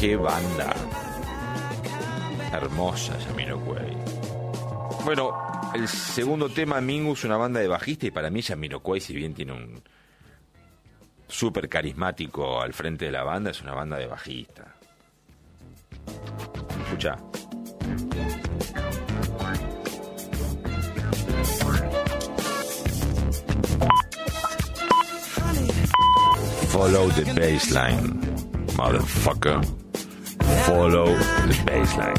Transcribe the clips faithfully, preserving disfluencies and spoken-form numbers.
Qué banda hermosa, Jamiroquai. Bueno, el segundo tema, Mingus, una banda de bajista, y para mí Jamiroquai, si bien tiene un súper carismático al frente de la banda, es una banda de bajista. Escucha. Follow the baseline, motherfucker. Follow the baseline.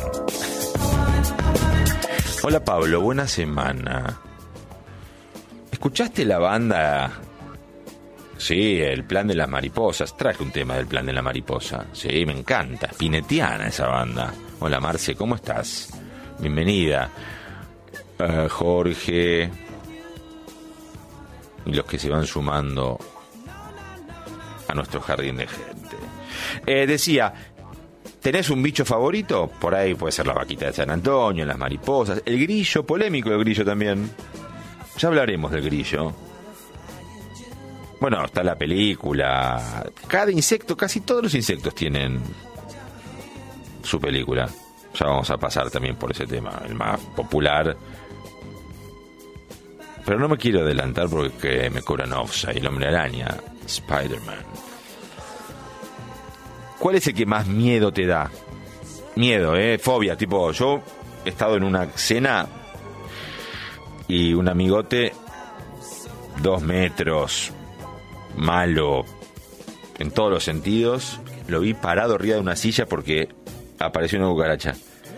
Hola Pablo, buena semana. ¿Escuchaste la banda? Sí, el Plan de las Mariposas. Traje un tema del Plan de la Mariposa. Sí, me encanta. Pinetiana esa banda. Hola Marce, ¿cómo estás? Bienvenida. Uh, Jorge. Y los que se van sumando a nuestro jardín de gente. Eh, decía, ¿tenés un bicho favorito? Por ahí puede ser la vaquita de San Antonio, las mariposas, el grillo, polémico el grillo también. Ya hablaremos del grillo. Bueno, está la película. Cada insecto, casi todos los insectos tienen su película. Ya vamos a pasar también por ese tema, el más popular. Pero no me quiero adelantar porque me cobran offside. El Hombre Araña, Spider-Man. ¿Cuál es el que más miedo te da? Miedo, ¿eh? Fobia. Tipo, yo he estado en una cena y un amigote, dos metros, malo, en todos los sentidos, lo vi parado arriba de una silla porque apareció una cucaracha.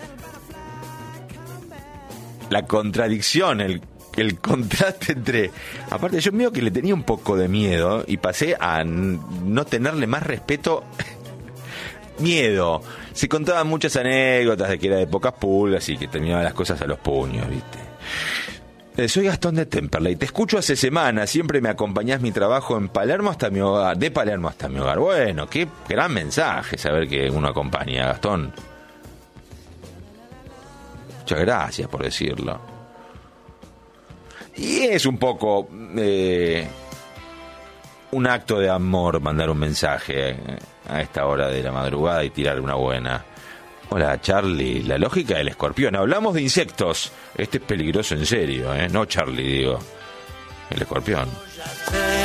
La contradicción, el el contraste entre... Aparte, yo mío que le tenía un poco de miedo y pasé a no tenerle más respeto. Miedo. Se contaban muchas anécdotas de que era de pocas pulgas y que terminaban las cosas a los puños, ¿viste? Eh, soy Gastón de Temperley. Te escucho hace semanas. Siempre me acompañás mi trabajo en Palermo hasta mi hogar. De Palermo hasta mi hogar. Bueno, qué gran mensaje saber que uno acompaña, Gastón. Muchas gracias por decirlo. Y es un poco eh, un acto de amor mandar un mensaje a esta hora de la madrugada y tirar una buena. Hola Charlie, la lógica del escorpión. Hablamos de insectos. Este es peligroso en serio, ¿eh? No Charlie, digo. El escorpión.